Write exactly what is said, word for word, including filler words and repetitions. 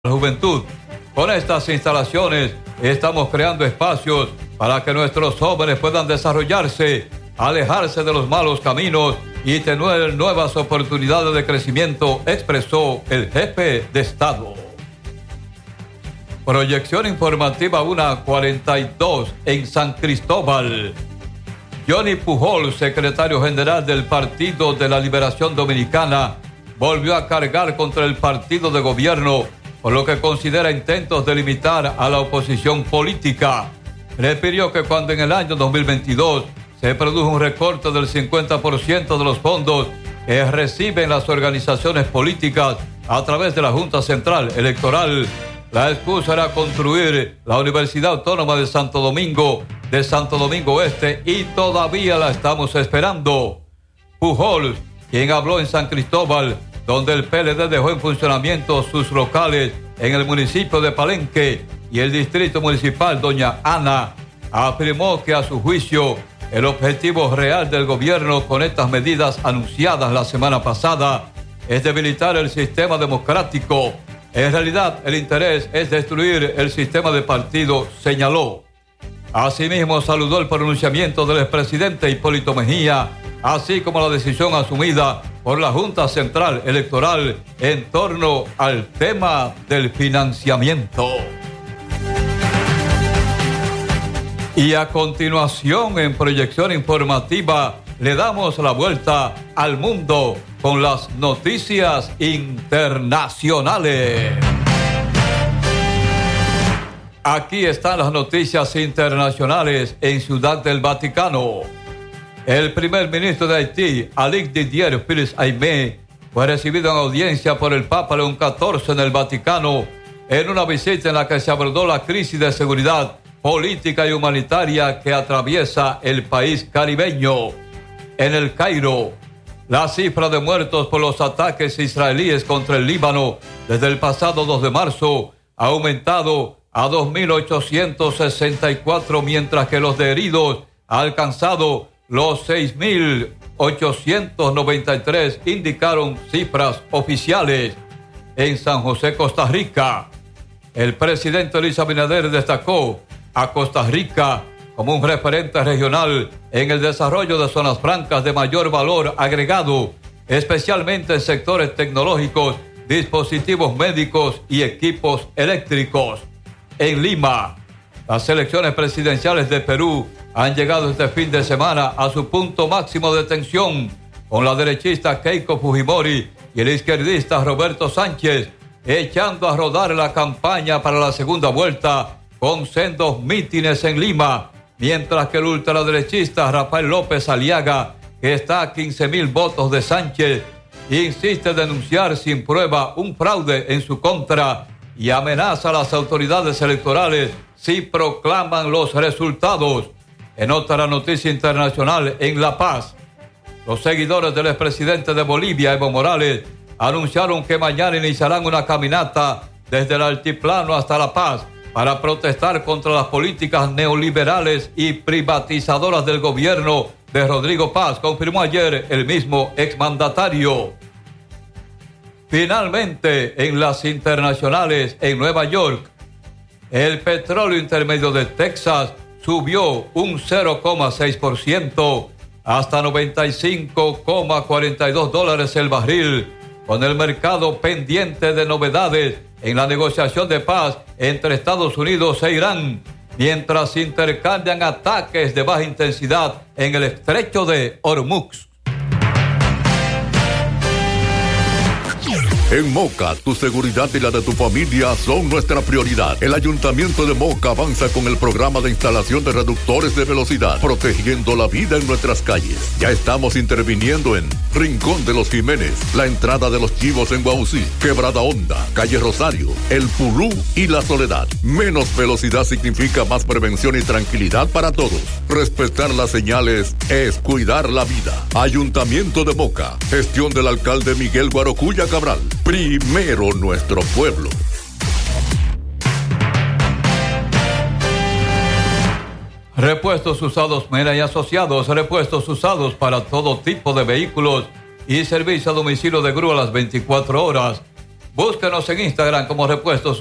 la juventud. Con estas instalaciones estamos creando espacios para que nuestros jóvenes puedan desarrollarse, alejarse de los malos caminos y tener nuevas oportunidades de crecimiento, expresó el jefe de Estado. Proyección informativa una cuarenta y dos en San Cristóbal. Johnny Pujol, secretario general del Partido de la Liberación Dominicana, volvió a cargar contra el partido de gobierno por lo que considera intentos de limitar a la oposición política. Refirió que cuando en el año dos mil veintidós se produjo un recorte del cincuenta por ciento de los fondos que reciben las organizaciones políticas a través de la Junta Central Electoral, la excusa era construir la Universidad Autónoma de Santo Domingo, de Santo Domingo Este, y todavía la estamos esperando. Pujol, quien habló en San Cristóbal, donde el P L D dejó en funcionamiento sus locales en el municipio de Palenque y el distrito municipal Doña Ana, afirmó que a su juicio el objetivo real del gobierno con estas medidas anunciadas la semana pasada es debilitar el sistema democrático. En realidad, el interés es destruir el sistema de partido, señaló. Asimismo, saludó el pronunciamiento del expresidente Hipólito Mejía, así como la decisión asumida por la Junta Central Electoral en torno al tema del financiamiento. Y a continuación, en proyección informativa, le damos la vuelta al mundo con las noticias internacionales. Aquí están las noticias internacionales en Ciudad del Vaticano. El primer ministro de Haití, Alix Didier Fils-Aimé, fue recibido en audiencia por el Papa León catorce en el Vaticano en una visita en la que se abordó la crisis de seguridad política y humanitaria que atraviesa el país caribeño. En el Cairo, la cifra de muertos por los ataques israelíes contra el Líbano desde el pasado dos de marzo ha aumentado a dos mil ochocientos sesenta y cuatro, mientras que los de heridos ha alcanzado los seis mil ochocientos noventa y tres, indicaron cifras oficiales. En San José, Costa Rica, el presidente Luis Abinader destacó a Costa Rica como un referente regional en el desarrollo de zonas francas de mayor valor agregado, especialmente en sectores tecnológicos, dispositivos médicos y equipos eléctricos. En Lima, las elecciones presidenciales de Perú han llegado este fin de semana a su punto máximo de tensión, con la derechista Keiko Fujimori y el izquierdista Roberto Sánchez echando a rodar la campaña para la segunda vuelta con sendos mítines en Lima, mientras que el ultraderechista Rafael López Aliaga, que está a quince mil votos de Sánchez, insiste en denunciar sin prueba un fraude en su contra y amenaza a las autoridades electorales si proclaman los resultados. En otra noticia internacional, en La Paz, los seguidores del expresidente de Bolivia, Evo Morales, anunciaron que mañana iniciarán una caminata desde el altiplano hasta La Paz para protestar contra las políticas neoliberales y privatizadoras del gobierno de Rodrigo Paz, confirmó ayer el mismo exmandatario. Finalmente, en las internacionales, en Nueva York, el petróleo intermedio de Texas subió un cero coma seis por ciento hasta noventa y cinco coma cuarenta y dos dólares el barril, con el mercado pendiente de novedades en la negociación de paz entre Estados Unidos e Irán, mientras intercambian ataques de baja intensidad en el estrecho de Hormuz. En Moca, tu seguridad y la de tu familia son nuestra prioridad. El Ayuntamiento de Moca avanza con el programa de instalación de reductores de velocidad, protegiendo la vida en nuestras calles. Ya estamos interviniendo en Rincón de los Jiménez, la entrada de los Chivos en Guaucí, Quebrada Honda, Calle Rosario, El Pulú y La Soledad. Menos velocidad significa más prevención y tranquilidad para todos. Respetar las señales es cuidar la vida. Ayuntamiento de Moca, gestión del alcalde Miguel Guarocuya Cabral. Primero nuestro pueblo. Repuestos usados Mena y Asociados, repuestos usados para todo tipo de vehículos y servicio a domicilio de grúa a las veinticuatro horas. Búsquenos en Instagram como Repuestos